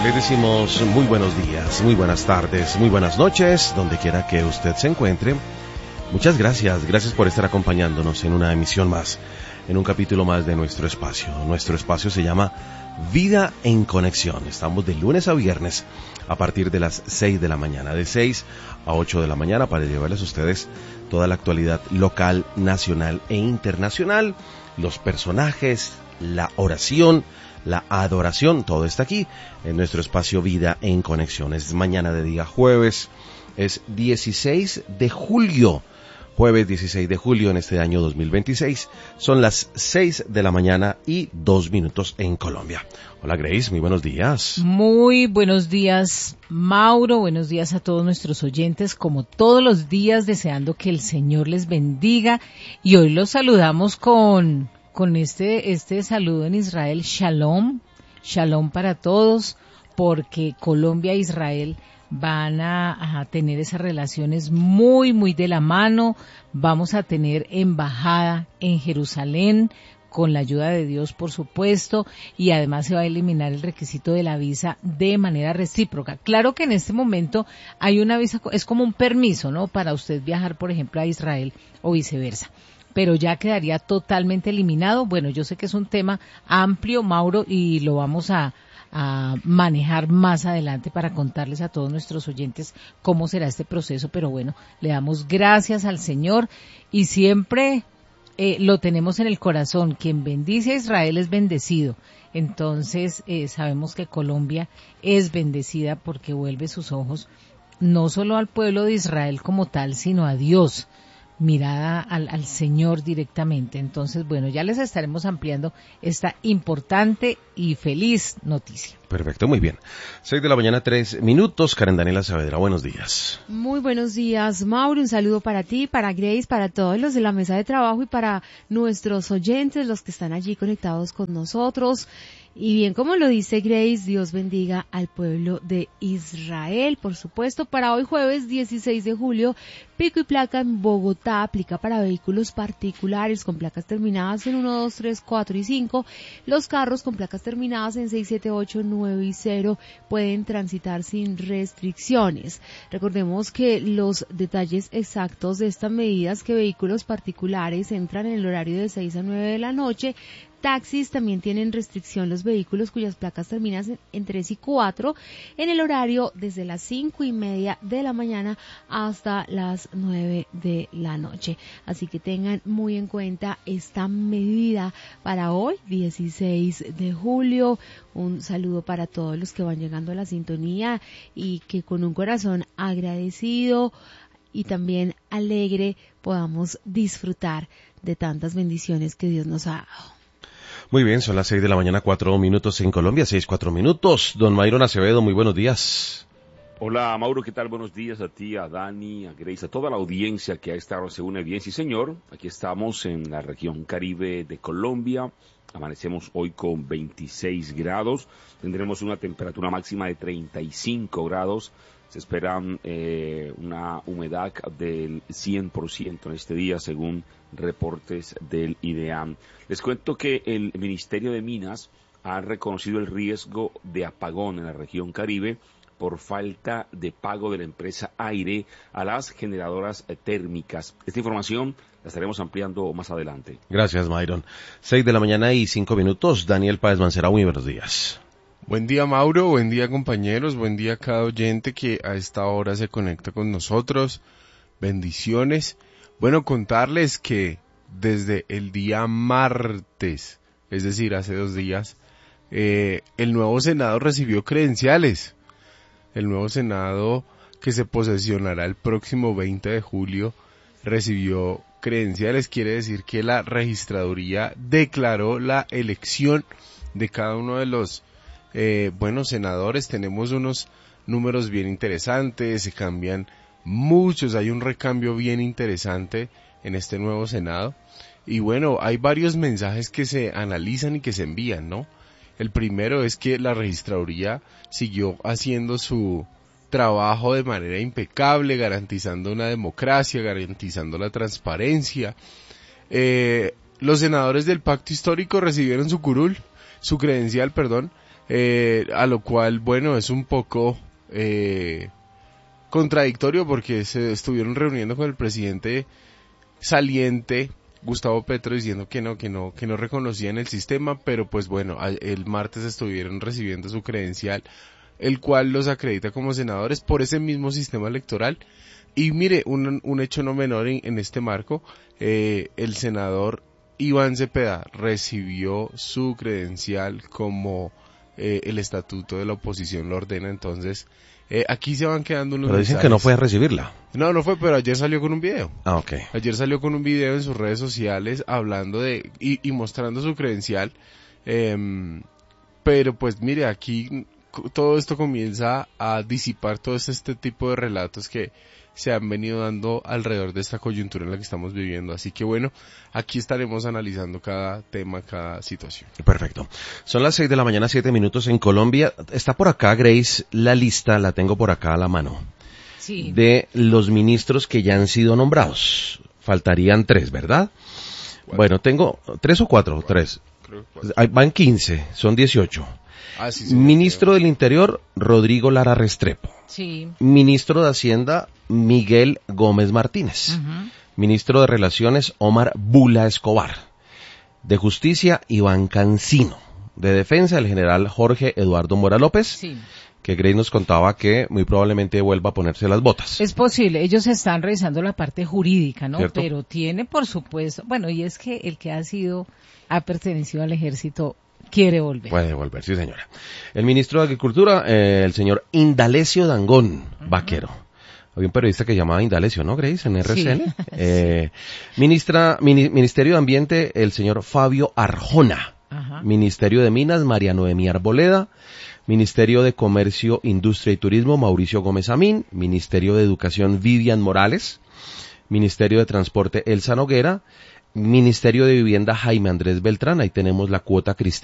Les decimos muy buenos días, muy buenas tardes, muy buenas noches, donde quiera que usted se encuentre. Muchas gracias, gracias por estar acompañándonos en una emisión más, en un capítulo más de nuestro espacio. Nuestro espacio se llama Vida en Conexión. Estamos de lunes a viernes a partir de las 6 de la mañana, de 6 a 8 de la mañana, para llevarles a ustedes toda la actualidad local, nacional e internacional, los personajes, la oración, la adoración, todo está aquí en nuestro espacio Vida en Conexión. Es mañana de día jueves, es 16 de julio, jueves 16 de julio en este año 2026. Son las 6 de la mañana y 2 minutos en Colombia. Hola Grace, muy buenos días. Muy buenos días, Mauro, buenos días a todos nuestros oyentes, como todos los días, deseando que el Señor les bendiga. Y hoy los saludamos con este saludo en Israel, Shalom, Shalom para todos, porque Colombia e Israel van a tener esas relaciones muy, muy de la mano. Vamos a tener embajada en Jerusalén, con la ayuda de Dios, por supuesto, y además se va a eliminar el requisito de la visa de manera recíproca. Claro que en este momento hay una visa, es como un permiso, ¿no?, para usted viajar, por ejemplo, a Israel o viceversa, pero ya quedaría totalmente eliminado. Bueno, yo sé que es un tema amplio, Mauro, y lo vamos a manejar más adelante para contarles a todos nuestros oyentes cómo será este proceso, pero bueno, le damos gracias al Señor y siempre lo tenemos en el corazón. Quien bendice a Israel es bendecido. Entonces sabemos que Colombia es bendecida porque vuelve sus ojos no solo al pueblo de Israel como tal, sino a Dios, mirada al Señor directamente. Entonces, bueno, ya les estaremos ampliando esta importante y feliz noticia. Perfecto, muy bien. 6 de la mañana, 3 minutos. Karen Daniela Saavedra, buenos días. Muy buenos días, Mauro. Un saludo para ti, para Grace, para todos los de la mesa de trabajo y para nuestros oyentes, los que están allí conectados con nosotros. Y bien, como lo dice Grace, Dios bendiga al pueblo de Israel, por supuesto. Para hoy jueves 16 de julio, pico y placa en Bogotá aplica para vehículos particulares con placas terminadas en 1, 2, 3, 4 y 5. Los carros con placas terminadas en 6, 7, 8, 9 y 0 pueden transitar sin restricciones. Recordemos que los detalles exactos de estas medidas, que vehículos particulares entran en el horario de 6 a 9 de la noche, taxis también tienen restricción los vehículos cuyas placas terminan en 3 y 4 en el horario desde las 5:30 de la mañana hasta las 9 de la noche. Así que tengan muy en cuenta esta medida para hoy, 16 de julio. Un saludo para todos los que van llegando a la sintonía y que con un corazón agradecido y también alegre podamos disfrutar de tantas bendiciones que Dios nos ha dado. Muy bien, son las 6 de la mañana, 4 minutos en Colombia, 6, 4 minutos. Don Mayron Acevedo, muy buenos días. Hola, Mauro, ¿qué tal? Buenos días a ti, a Dani, a Grace, a toda la audiencia que a esta hora se une bien. Sí, señor, aquí estamos en la región Caribe de Colombia. Amanecemos hoy con 26 grados. Tendremos una temperatura máxima de 35 grados. Se espera una humedad del 100% en este día, según reportes del IDEAM. Les cuento que el Ministerio de Minas ha reconocido el riesgo de apagón en la región Caribe por falta de pago de la empresa Aire a las generadoras térmicas. Esta información la estaremos ampliando más adelante. Gracias, Mayron. 6 de la mañana y 5 minutos. Daniel Páez Mancera, muy buenos días. Buen día, Mauro, buen día, compañeros, buen día a cada oyente que a esta hora se conecta con nosotros. Bendiciones. Bueno, contarles que desde el día martes, es decir, hace 2 días, el nuevo Senado recibió credenciales. El nuevo Senado, que se posesionará el próximo 20 de julio, recibió credenciales. Quiere decir que la registraduría declaró la elección de cada uno de los buenos senadores. Tenemos unos números bien interesantes, se cambian muchos, hay un recambio bien interesante en este nuevo Senado. Y bueno, hay varios mensajes que se analizan y que se envían, ¿no? El primero es que la registraduría siguió haciendo su trabajo de manera impecable, garantizando una democracia, garantizando la transparencia. Los senadores del Pacto Histórico recibieron su credencial, a lo cual, bueno, es un poco contradictorio porque se estuvieron reuniendo con el presidente saliente Gustavo Petro diciendo que no reconocían el sistema, pero pues bueno, el martes estuvieron recibiendo su credencial, el cual los acredita como senadores por ese mismo sistema electoral. Y mire, un hecho no menor en este marco, el senador Iván Cepeda recibió su credencial como el estatuto de la oposición lo ordena. Entonces aquí se van quedando unos Pero dicen mensajes. que no fue a recibirla. No fue, pero ayer salió con un video. Ah, ok. Ayer salió con un video en sus redes sociales hablando y mostrando su credencial. Pero pues mire, aquí todo esto comienza a disipar todo este tipo de relatos que se han venido dando alrededor de esta coyuntura en la que estamos viviendo. Así que bueno, aquí estaremos analizando cada tema, cada situación. Perfecto. Son las 6 de la mañana, 7 minutos en Colombia. Está por acá, Grace, la lista, la tengo por acá a la mano. Sí. De los ministros que ya han sido nombrados. Faltarían 3, ¿verdad? 4. Bueno, tengo 3 o 4, 3. Creo que 4. Van 15, son 18. Ah, sí, Ministro del Interior, Rodrigo Lara Restrepo. Sí. Ministro de Hacienda, Miguel Gómez Martínez. Ujú. Ministro de Relaciones, Omar Bula Escobar. De Justicia, Iván Cancino. De Defensa, el general Jorge Eduardo Mora López. Sí. Que Grace nos contaba que muy probablemente vuelva a ponerse las botas. Es posible, ellos están revisando la parte jurídica, ¿no? ¿Cierto? Pero tiene, por supuesto, bueno, y es que el que ha pertenecido al ejército, quiere volver. Puede volver, sí señora. El ministro de Agricultura, el señor Indalecio Dangond Vaquero. Había un periodista que llamaba Indalecio, ¿no, Grace? En RCN. Sí. Ministerio de Ambiente, el señor Fabio Arjona. Ajá. Ministerio de Minas, María Noemí Arboleda. Ministerio de Comercio, Industria y Turismo, Mauricio Gómez Amín. Ministerio de Educación, Vivian Morales. Ministerio de Transporte, Elsa Noguera. Ministerio de Vivienda, Jaime Andrés Beltrán. Ahí tenemos la cuota cristiana.